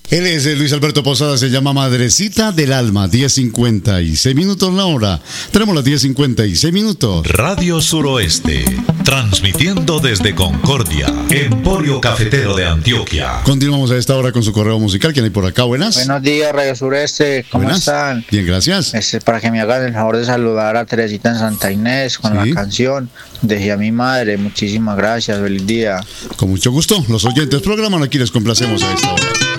Él es Luis Alberto Posada, se llama Madrecita del Alma, 10:56 minutos la hora. Tenemos las 10:56 minutos. Radio Suroeste, transmitiendo desde Concordia, Emporio Cafetero de Antioquia. Continuamos a esta hora con su correo musical. ¿Quién hay por acá? Buenas. Buenos días, Radio Sureste. ¿Cómo Buenas. están? Bien, gracias. Para que me hagan el favor de saludar a Teresita en Santa Inés con Sí. la canción Dejé a mi madre. Muchísimas gracias. Feliz día. Con mucho gusto. Los oyentes programan, aquí les complacemos a esta hora.